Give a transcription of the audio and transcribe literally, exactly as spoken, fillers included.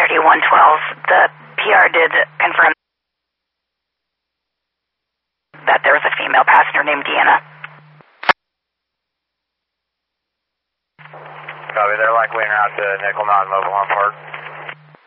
thirty, one twelve. The P R did confirm that there was a female passenger named Deanna. Copy, they're likely en route to Nickel Mountain Mobile Home Park.